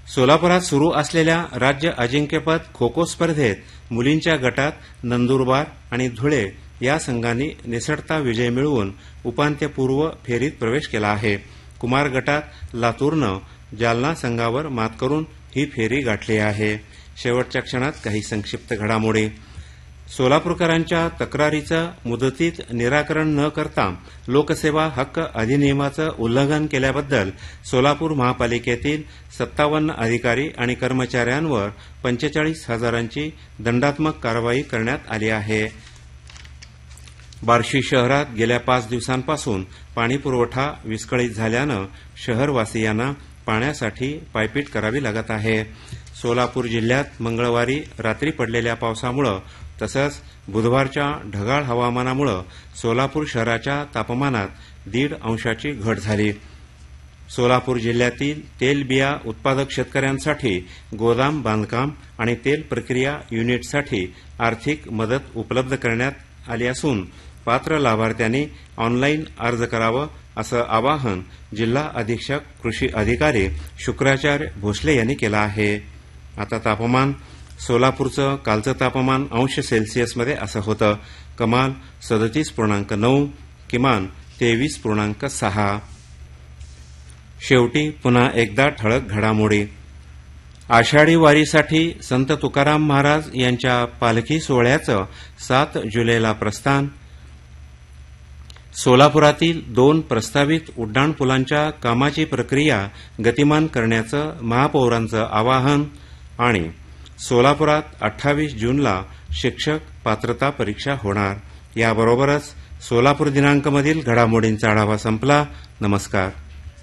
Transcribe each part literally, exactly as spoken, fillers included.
सोलापुरात सुरू असलेल्या राज्य अजिंक्यपद खो खो स्पर्धेत मुलींच्या गटात नंदुरबार आणि धुळे या संघांनी निसटता विजय मिळवून उपांत्यपूर्व फेरीत प्रवेश केला आहे. कुमार गटात लातूरनं जालना संघावर मात करून ही फेरी गाठली आहे. शेवटच्या क्षणात काही संक्षिप्त घडामोडी. सोलापूरकरांच्या तक्रारीचं मुदतीत निराकरण न करता लोकसेवा हक्क अधिनियमाचं उल्लंघन केल्याबद्दल सोलापूर महापालिकेतील सत्तावन्न अधिकारी आणि कर्मचाऱ्यांवर पंचेचाळीस हजारांची दंडात्मक कारवाई करण्यात आली आहे. बार्शी शहरात गेल्या पाच दिवसांपासून पाणीपुरवठा विस्कळीत झाल्यानं शहरवासियांना पाण्यासाठी पायपीट करावी लागत आहे. सोलापूर जिल्ह्यात मंगळवारी रात्री पडलेल्या पावसामुळे तसंच बुधवारच्या ढगाळ हवामानामुळे सोलापूर शहराच्या तापमानात दीड अंशाची घट झाली. सोलापूर जिल्ह्यातील तेलबिया उत्पादक शेतकऱ्यांसाठी गोदाम बांधकाम आणि तेल प्रक्रिया युनिटसाठी आर्थिक मदत उपलब्ध करण्यात आली असून पात्र लाभार्थ्यांनी ऑनलाईन अर्ज करावं असं आवाहन जिल्हा अधीक्षक कृषी अधिकारी शुक्राचार्य भोसले यांनी केलं आहे. आता तापमान. सोलापूरचं कालचं तापमान अंश सेल्सिअसमध्ये असं होतं. कमाल सदतीस पूर्णांक नऊ, किमान तेवीस पूर्णांक सहा. शेवटी पुन्हा एकदा ठळक घडामोडी. आषाढी वारीसाठी संत तुकाराम महाराज यांच्या पालखी सोहळ्याचं सात जुलैला प्रस्थान. सोलापुरातील दोन प्रस्तावित उड्डाणपुलांच्या कामाची प्रक्रिया गतिमान करण्याचं महापौरांचं आवाहन. आणि सोलापुरात अठ्ठावीस जूनला शिक्षक पात्रता परीक्षा होणार. याबरोबरच सोलापूर दिनांकमधील घडामोडींचा आढावा संपला. नमस्कार.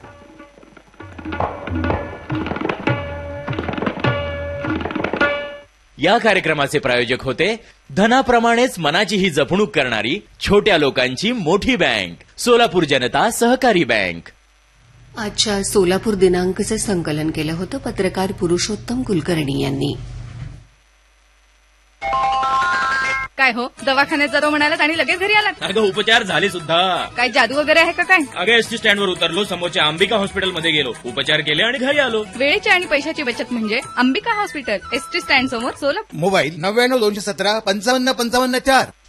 या कार्यक्रमाचे प्रायोजक होते धनाप्रमाणेच मनाचीही जपणूक करणारी छोट्या लोकांची मोठी बँक सोलापूर जनता सहकारी बँक. आजच्या सोलापूर दिनांकचं संकलन केलं होतं पत्रकार पुरुषोत्तम कुलकर्णी यांनी. काय हो, दवाखान्यात जातो म्हणालात आणि लगेच घरी आलात? अगं उपचार झाले सुद्धा. काय जादू वगैरे आहे का काय? अगं एसटी स्टँडवर उतरलो, समोरच्या अंबिका हॉस्पिटलमध्ये गेलो, उपचार केले आणि घरी आलो. वेळेची आणि पैशाची बचत म्हणजे अंबिका हॉस्पिटल, एसटी स्टँड समोर सोलापूर. मोबाईल नव्याण्णव दोनशे सतरा पंचावन्न पंचावन्न चार.